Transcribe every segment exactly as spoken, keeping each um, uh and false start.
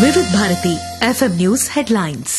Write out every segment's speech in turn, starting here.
వివిధ Bharati FM news headlines.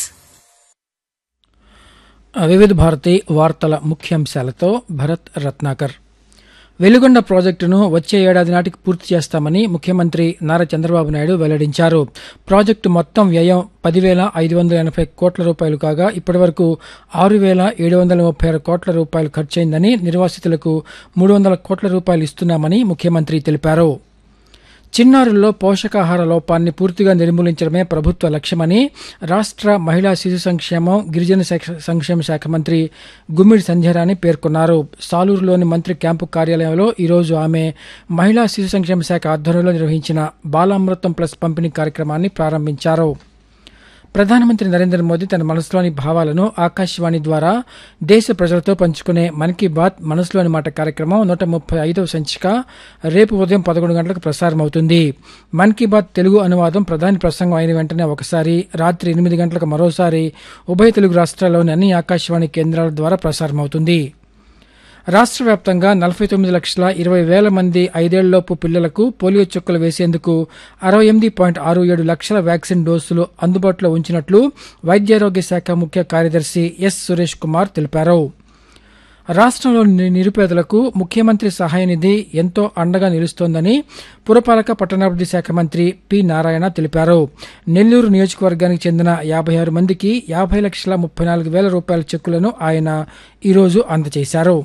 వివిధ భారతి వార్తల ముఖ్యాంశాలతో భరత్ రత్నాకర్. వెలుగొండ ప్రాజెక్టును వచ్చే ఏడాది నాటికి పూర్తి చేస్తామని ముఖ్యమంత్రి నారా చంద్రబాబు నాయుడు వెల్లడించారు. ప్రాజెక్టు మొత్తం వ్యయం పదివేల ఐదు వందల ఎనభై కోట్ల రూపాయలు కాగా ఇప్పటి వరకు ఆరు వేల ఏడు వందల ముప్పై ఆరు కోట్ల రూపాయలు ఖర్చయిందని, నిర్వాసితులకు మూడు వందల కోట్ల రూపాయలు ఇస్తున్నామని ముఖ్యమంత్రి తెలిపారు. చిన్నారుల్లో పోషకాహార లోపాన్ని పూర్తిగా నిర్మూలించడమే ప్రభుత్వ లక్ష్యమని రాష్ట్ర మహిళా శిశు సంక్షేమం, గిరిజన సంక్షేమ శాఖ మంత్రి గుమ్మిడి సంధ్యారాణి పేర్కొన్నారు. సాలూరులోని మంత్రి క్యాంపు కార్యాలయంలో ఈరోజు ఆమె మహిళా శిశు సంక్షేమ శాఖ ఆధ్వర్యంలో నిర్వహించిన బాలామృతం ప్లస్ పంపిణీ కార్యక్రమాన్ని ప్రారంభించారు. ప్రధానమంత్రి నరేంద్ర మోదీ తన మనసులోని భావాలను ఆకాశవాణి ద్వారా దేశ ప్రజలతో పంచుకునే మన్ కీ బాత్ మనసులోని మాట కార్యక్రమం నూట ముప్పై ఐదవ సంచిక రేపు ఉదయం పదకొండు గంటలకు ప్రసారమవుతుంది. మన్ కీ బాత్ తెలుగు అనువాదం ప్రధాని ప్రసంగం అయిన వెంటనే ఒకసారి, రాత్రి ఎనిమిది గంటలకు మరోసారి ఉభయ తెలుగు రాష్ట్రాల్లోని అన్ని ఆకాశవాణి కేంద్రాల ద్వారా ప్రసారమవుతుంది. రాష్ట్ర వ్యాప్తంగా నలభై తొమ్మిది లక్షల ఇరవై వేల మంది ఐదేళ్లలోపు పిల్లలకు పోలియో చుక్కలు వేసేందుకు అరవై ఎనిమిది పాయింట్ ఆరు ఏడు లక్షల వ్యాక్సిన్ డోసులు అందుబాటులో ఉంచినట్లు వైద్యారోగ్య శాఖ ముఖ్య కార్యదర్శి ఎస్ సురేష్ కుమార్ తెలిపారు. రాష్ట్రంలోని నిరుపేదలకు ముఖ్యమంత్రి సహాయ నిధి ఎంతో అండగా నిలుస్తోందని పురపాలక పట్టణాభివృద్ది శాఖ మంత్రి పి నారాయణ తెలిపారు. నెల్లూరు నియోజకవర్గానికి చెందిన యాభై ఆరు మందికి యాభై లక్షల ముప్పై నాలుగు వేల రూపాయల చెక్కులను ఆయన ఈరోజు అందజేశారు.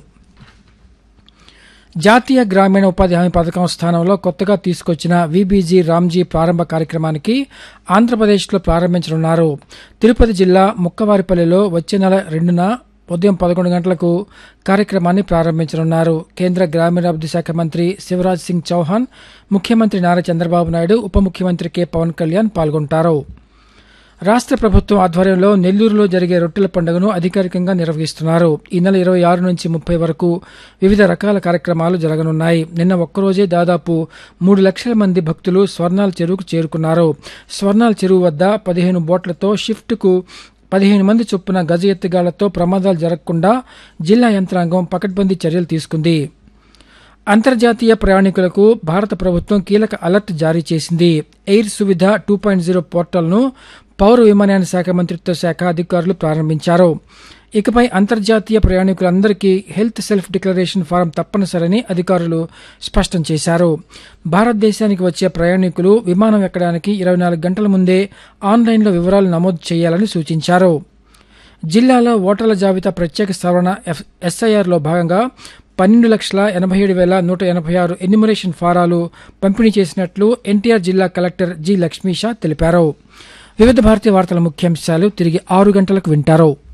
జాతీయ గ్రామీణ ఉపాధి హామీ పథకం స్థానంలో కొత్తగా తీసుకొచ్చిన వీబీజీ రామ్జీ ప్రారంభ కార్యక్రమానికి ఆంధ్రప్రదేశ్లో ప్రారంభించనున్నారు. తిరుపతి జిల్లా ముక్కవారిపల్లిలో వచ్చే నెల రెండున ఉదయం పదకొండు గంటలకు కార్యక్రమాన్ని ప్రారంభించనున్నారు. కేంద్ర గ్రామీణాభివృద్ది శాఖ మంత్రి శివరాజ్ సింగ్ చౌహాన్, ముఖ్యమంత్రి నారా చంద్రబాబు నాయుడు, ఉప ముఖ్యమంత్రి కె పవన్ కళ్యాణ్ పాల్గొంటారు. రాష్ట్ర ప్రభుత్వం ఆధ్వర్యంలో నెల్లూరులో జరిగే రొట్టెల పండుగను అధికారికంగా నిర్వహిస్తున్నారు. ఈ నెల ఇరవై ఆరు నుంచి ముప్పై వరకు వివిధ రకాల కార్యక్రమాలు జరగనున్నాయి. నిన్న ఒక్కరోజే దాదాపు మూడు లక్షల మంది భక్తులు స్వర్ణాల చెరువుకు చేరుకున్నారు. స్వర్ణాల చెరువు వద్ద పదిహేను బోట్లతో షిఫ్ట్కు పదిహేను మంది చొప్పున గజ ఎత్తుగాళ్లతో ప్రమాదాలు జరగకుండా జిల్లా యంత్రాంగం పకడ్బందీ చర్యలు తీసుకుంది. అంతర్జాతీయ ప్రయాణికులకు భారత ప్రభుత్వం కీలక అలర్ట్ జారీ చేసింది. Air Suvidha two point zero పోర్టల్ను పౌర విమానయాన శాఖ మంత్రిత్వ శాఖ అధికారులు ప్రారంభించారు. ఇకపై అంతర్జాతీయ ప్రయాణికులందరికీ హెల్త్ సెల్ఫ్ డిక్లరేషన్ ఫారం తప్పనిసరని అధికారులు స్పష్టం చేశారు. భారతదేశానికి వచ్చే ప్రయాణికులు విమానం ఎక్కడానికి ఇరవై నాలుగు గంటల ముందే ఆన్లైన్లో వివరాలు నమోదు చేయాలని సూచించారు. జిల్లాలో ఓటర్ల జాబితా ప్రత్యేక సవరణ ఎస్ఐఆర్లో భాగంగా పన్నెండు లక్షల ఎనభై ఏడు వేల నూట ఎనభై ఆరు ఎన్యూమరేషన్ ఫారాలు పంపిణీ చేసినట్లు ఎన్టీఆర్ జిల్లా కలెక్టర్ జి లక్ష్మీషా తెలిపారు. వివిధ భారతీయ వార్తల ముఖ్యాంశాలు తిరిగి ఆరు గంటలకు వింటారు.